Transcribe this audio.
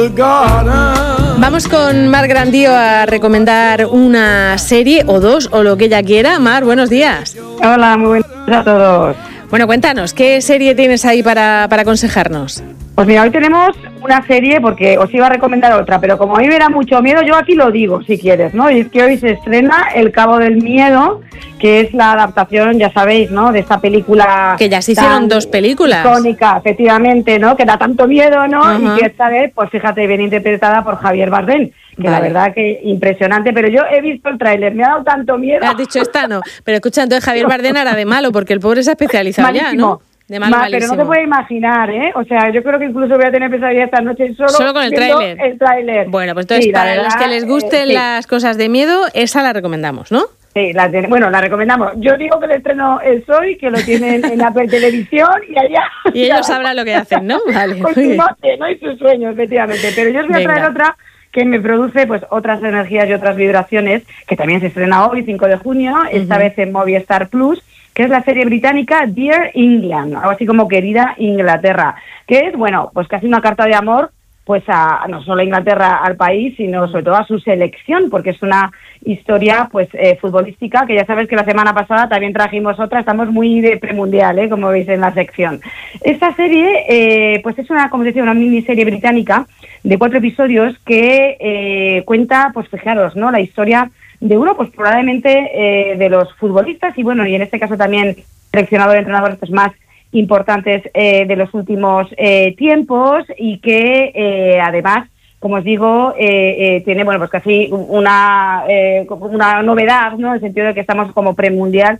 Vamos con Mar Grandío a recomendar una serie o dos o lo que ella quiera. Mar, buenos días. Hola, muy buenos días a todos. Bueno, cuéntanos, ¿qué serie tienes ahí para aconsejarnos? Pues mira, hoy tenemos una serie, porque os iba a recomendar otra, pero como a mí me da mucho miedo, yo aquí lo digo, si quieres, ¿no? Y es que hoy se estrena El Cabo del Miedo, que es la adaptación, ya sabéis, ¿no?, de esta película... Que ya se hicieron dos películas. Icónica, efectivamente, ¿no?, que da tanto miedo, ¿no? Uh-huh. Y que esta vez, pues fíjate, bien interpretada por Javier Bardem, que la verdad que impresionante, pero yo he visto el tráiler, me ha dado tanto miedo. Has dicho esta, no, pero escucha, entonces Javier Bardem era de malo, porque el pobre se ha especializado malísimo. Ya, ¿no? De malo, malísimo. Pero no te puedes imaginar, ¿eh? O sea, yo creo que incluso voy a tener pesadilla esta noche solo con el tráiler. El tráiler. Bueno, pues entonces, sí, para los que les gusten las cosas de miedo, esa la recomendamos, ¿no? Sí, la recomendamos. Yo digo que el estreno es hoy, que lo tienen en Apple Televisión y allá... Y ellos sabrán lo que hacen, ¿no? Vale. Con su noche, ¿no? Y sus sueños, efectivamente. Pero yo os voy a traer otra que me produce pues otras energías y otras vibraciones, que también se estrena hoy, 5 de junio, esta vez en Movistar Plus, que es la serie británica Dear England, algo así como Querida Inglaterra, que es, bueno, pues casi una carta de amor pues a no solo a Inglaterra, al país, sino sobre todo a su selección, porque es una historia pues futbolística, que ya sabes que la semana pasada también trajimos otra, estamos muy de premundial, como veis en la sección. Esta serie pues es una, como decía, una miniserie británica de 4 episodios que cuenta, pues fijaros, ¿no?, la historia de uno, pues probablemente de los futbolistas y bueno, y en este caso también seleccionador de entrenadores pues más importantes de los últimos tiempos y que además, como os digo, tiene, bueno, pues casi una novedad, ¿no?, en el sentido de que estamos como premundial